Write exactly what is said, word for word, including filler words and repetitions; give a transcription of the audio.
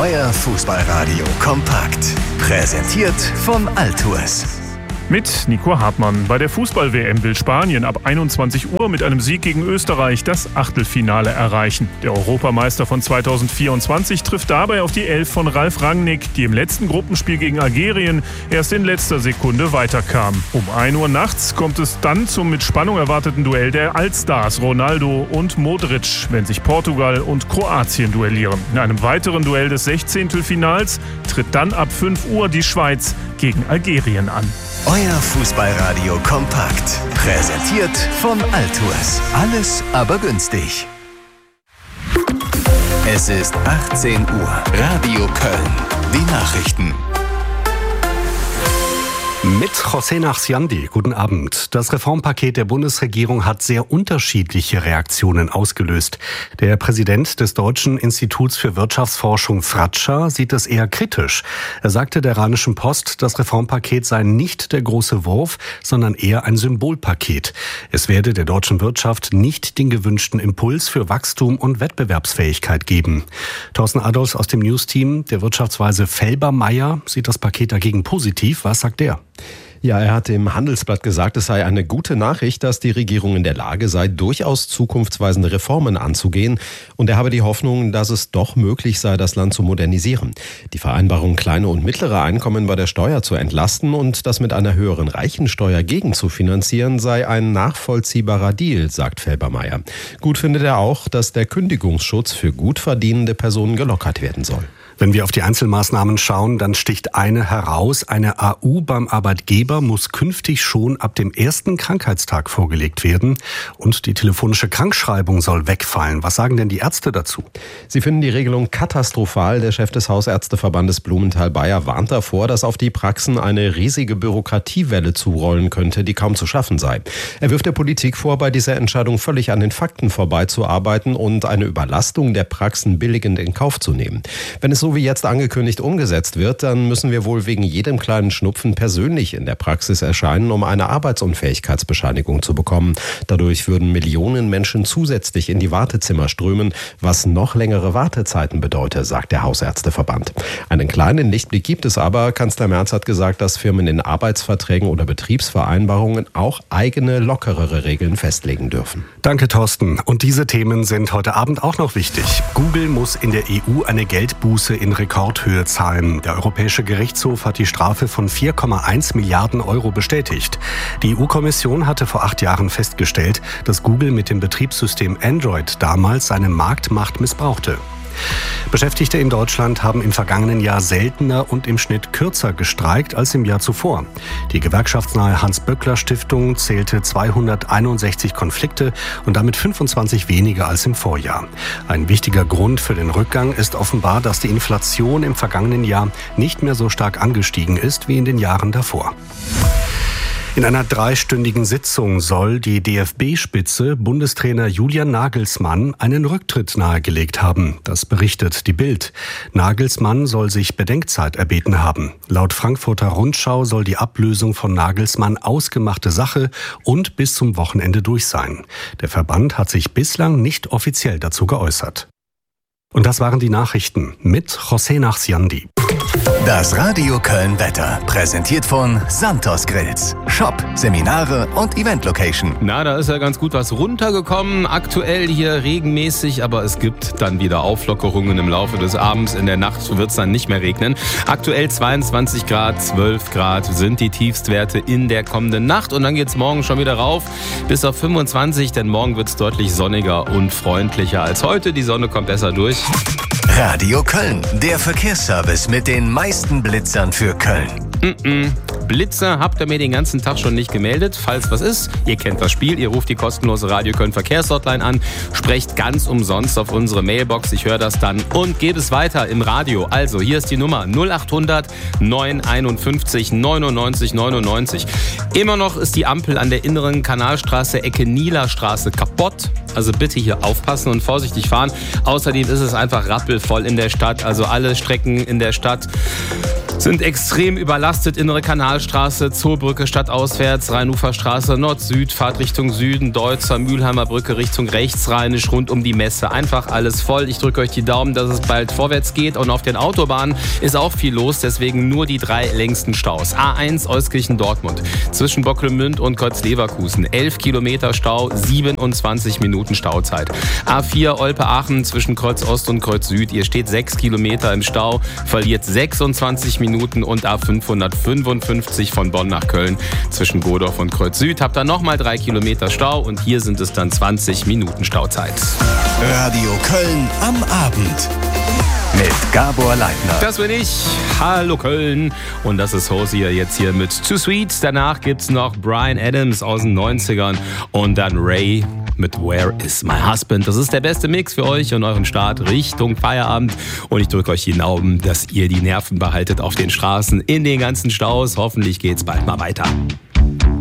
Euer Fußballradio kompakt. Präsentiert von Altours. Mit Nico Hartmann. Bei der Fußball-W M will Spanien ab einundzwanzig Uhr mit einem Sieg gegen Österreich das Achtelfinale erreichen. Der Europameister von zweitausendvierundzwanzig trifft dabei auf die Elf von Ralf Rangnick, die im letzten Gruppenspiel gegen Algerien erst in letzter Sekunde weiterkam. Um ein Uhr nachts kommt es dann zum mit Spannung erwarteten Duell der Allstars Ronaldo und Modric, wenn sich Portugal und Kroatien duellieren. In einem weiteren Duell des Sechzehntelfinals tritt dann ab fünf Uhr die Schweiz gegen Algerien an. Euer Fußballradio kompakt. Präsentiert von Altours. Alles aber günstig. Es ist achtzehn Uhr. Radio Köln. Die Nachrichten. Mit José Nachsiandi. Guten Abend. Das Reformpaket der Bundesregierung hat sehr unterschiedliche Reaktionen ausgelöst. Der Präsident des Deutschen Instituts für Wirtschaftsforschung Fratscher sieht es eher kritisch. Er sagte der Rheinischen Post, das Reformpaket sei nicht der große Wurf, sondern eher ein Symbolpaket. Es werde der deutschen Wirtschaft nicht den gewünschten Impuls für Wachstum und Wettbewerbsfähigkeit geben. Thorsten Adolfs aus dem Newsteam, der Wirtschaftsweise Felbermayr, sieht das Paket dagegen positiv. Was sagt er? Ja, er hat im Handelsblatt gesagt, es sei eine gute Nachricht, dass die Regierung in der Lage sei, durchaus zukunftsweisende Reformen anzugehen. Und er habe die Hoffnung, dass es doch möglich sei, das Land zu modernisieren. Die Vereinbarung, kleine und mittlere Einkommen bei der Steuer zu entlasten und das mit einer höheren Reichensteuer gegenzufinanzieren, sei ein nachvollziehbarer Deal, sagt Felbermayr. Gut findet er auch, dass der Kündigungsschutz für gut verdienende Personen gelockert werden soll. Wenn wir auf die Einzelmaßnahmen schauen, dann sticht eine heraus. Eine A U beim Arbeitgeber muss künftig schon ab dem ersten Krankheitstag vorgelegt werden. Und die telefonische Krankschreibung soll wegfallen. Was sagen denn die Ärzte dazu? Sie finden die Regelung katastrophal. Der Chef des Hausärzteverbandes Blumenthal-Bayer warnt davor, dass auf die Praxen eine riesige Bürokratiewelle zurollen könnte, die kaum zu schaffen sei. Er wirft der Politik vor, bei dieser Entscheidung völlig an den Fakten vorbeizuarbeiten und eine Überlastung der Praxen billigend in Kauf zu nehmen. Wenn es so wie jetzt angekündigt umgesetzt wird, dann müssen wir wohl wegen jedem kleinen Schnupfen persönlich in der Praxis erscheinen, um eine Arbeitsunfähigkeitsbescheinigung zu bekommen. Dadurch würden Millionen Menschen zusätzlich in die Wartezimmer strömen, was noch längere Wartezeiten bedeute, sagt der Hausärzteverband. Einen kleinen Lichtblick gibt es aber. Kanzler Merz hat gesagt, dass Firmen in Arbeitsverträgen oder Betriebsvereinbarungen auch eigene, lockerere Regeln festlegen dürfen. Danke, Thorsten. Und diese Themen sind heute Abend auch noch wichtig. Google muss in der E U eine Geldbuße in Rekordhöhe zahlen. Der Europäische Gerichtshof hat die Strafe von vier Komma eins Milliarden Euro bestätigt. Die E U-Kommission hatte vor acht Jahren festgestellt, dass Google mit dem Betriebssystem Android damals seine Marktmacht missbrauchte. Beschäftigte in Deutschland haben im vergangenen Jahr seltener und im Schnitt kürzer gestreikt als im Jahr zuvor. Die gewerkschaftsnahe Hans-Böckler-Stiftung zählte zweihunderteinundsechzig Konflikte und damit fünfundzwanzig weniger als im Vorjahr. Ein wichtiger Grund für den Rückgang ist offenbar, dass die Inflation im vergangenen Jahr nicht mehr so stark angestiegen ist wie in den Jahren davor. In einer dreistündigen Sitzung soll die D F B-Spitze Bundestrainer Julian Nagelsmann einen Rücktritt nahegelegt haben. Das berichtet die Bild. Nagelsmann soll sich Bedenkzeit erbeten haben. Laut Frankfurter Rundschau soll die Ablösung von Nagelsmann ausgemachte Sache und bis zum Wochenende durch sein. Der Verband hat sich bislang nicht offiziell dazu geäußert. Und das waren die Nachrichten mit José Nachsiandi. Das Radio Köln Wetter, präsentiert von Santos Grills. Shop, Seminare und Event-Location. Na, da ist ja ganz gut was runtergekommen. Aktuell hier regenmäßig, aber es gibt dann wieder Auflockerungen im Laufe des Abends. In der Nacht wird es dann nicht mehr regnen. Aktuell zweiundzwanzig Grad, zwölf Grad sind die Tiefstwerte in der kommenden Nacht. Und dann geht es morgen schon wieder rauf bis auf fünfundzwanzig, denn morgen wird es deutlich sonniger und freundlicher als heute. Die Sonne kommt besser durch. Radio Köln, der Verkehrsservice mit den meisten Blitzern für Köln. Mm-mm. Blitzer habt ihr mir den ganzen Tag schon nicht gemeldet. Falls was ist, ihr kennt das Spiel, ihr ruft die kostenlose Radio Köln Verkehrshotline an, sprecht ganz umsonst auf unsere Mailbox, ich höre das dann und gebe es weiter im Radio. Also, hier ist die Nummer null acht hundert neun einundfünfzig neunundneunzig neunundneunzig. Immer noch ist die Ampel an der inneren Kanalstraße Ecke Nielerstraße kaputt. Also bitte hier aufpassen und vorsichtig fahren. Außerdem ist es einfach rappelvoll in der Stadt. Also alle Strecken in der Stadt Sind extrem überlastet. Innere Kanalstraße, Zoobrücke stadtauswärts, Rheinuferstraße Nord-Süd, Fahrt Richtung Süden, Deutzer, Mülheimer Brücke Richtung rechtsrheinisch, rund um die Messe. Einfach alles voll. Ich drücke euch die Daumen, dass es bald vorwärts geht. Und auf den Autobahnen ist auch viel los, deswegen nur die drei längsten Staus. A eins Euskirchen-Dortmund zwischen Bocklemünd und Kötz-Leverkusen. elf Kilometer Stau, siebenundzwanzig Minuten Stauzeit. A vier Olpe-Aachen zwischen Kreuz Ost und Kreuz Süd. Ihr steht sechs Kilometer im Stau, verliert sechsundzwanzig Minuten. Und A fünfhundertfünfundfünfzig von Bonn nach Köln zwischen Godorf und Kreuz Süd. Habt ihr nochmal drei Kilometer Stau und hier sind es dann zwanzig Minuten Stauzeit. Radio Köln am Abend mit Gabor Leitner. Das bin ich. Hallo Köln. Und das ist Hosier jetzt hier mit Too Sweet. Danach gibt's noch Bryan Adams aus den neunzigern und dann Ray mit Where is my husband? Das ist der beste Mix für euch und euren Start Richtung Feierabend. Und ich drücke euch die Daumen, dass ihr die Nerven behaltet auf den Straßen, in den ganzen Staus. Hoffentlich geht's bald mal weiter.